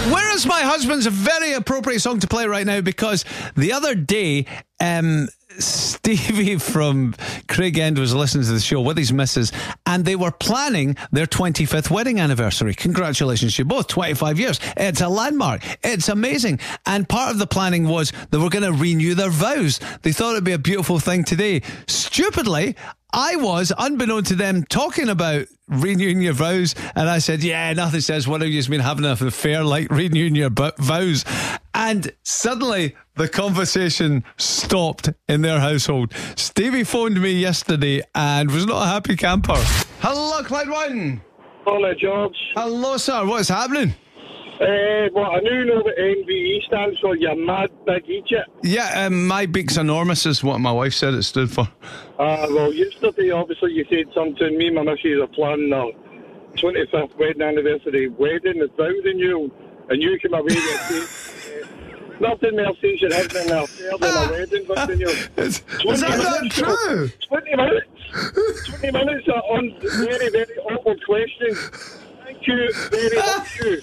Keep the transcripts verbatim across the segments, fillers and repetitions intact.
Where Is My Husband's a very appropriate song to play right now, because the other day, um, Stevie from Craigend was listening to the show with his missus, and they were planning their twenty-fifth wedding anniversary. Congratulations to you both, twenty-five years. It's a landmark. It's amazing. And part of the planning was they were going to renew their vows. They thought it'd be a beautiful thing today. Stupidly, I was, unbeknown to them, talking about renewing your vows, and I said, yeah, nothing says one of you's been having an affair like renewing your b- vows. And suddenly the conversation stopped in their household. Stevie phoned me yesterday and was not a happy camper. Hello, Clyde One. Hello, George. Hello, sir. What's happening? Uh, well, I now know what M V E stands for. You're mad big Egypt. Yeah, um, my beak's enormous is what my wife said it stood for. Ah, uh, well, yesterday, obviously, you said something. Me and my missus are planning our twenty-fifth wedding anniversary wedding. It's vows renewal, and you came away with uh, nothing more says you're having an affair than a wedding vows renewal. Is, is that not true? twenty minutes. twenty minutes on very, very awkward questions. Thank you very much. You.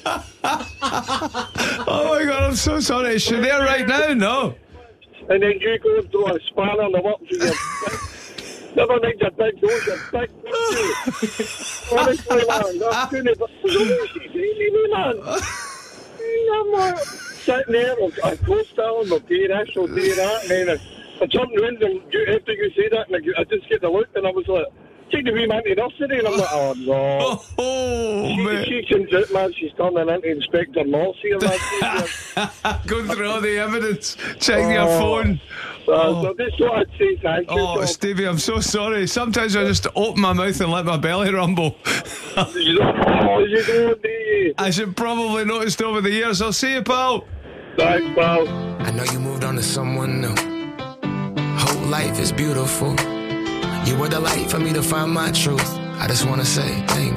Oh my God, I'm so sorry. Is she there right now? No. And then you go and throw a spanner in the works with your never mind your big nose, your big nose. Honestly, man, that's going to be easy, man. I'm like, sitting there, I go still, and we'll do this, we'll do that, and then I, I turned around, and you, after you say that, and I, I just get the look, and I was like, take the wee man to nursery, and I'm like, oh no. Oh, she, man. She comes out, man, she's turning into Inspector Morse here, man. Going through all the evidence, checking your Oh. phone. Uh, Oh. So this is what I'd say, thank you. Oh, Tom. Stevie, I'm so sorry. Sometimes I just open my mouth and let my belly rumble. You don't, oh, you don't, do you? I should probably noticed over the years. I'll see you, pal. Thanks, pal. I know you moved on to someone new. Whole life is beautiful. You were the light for me to find my truth. I just wanna say thank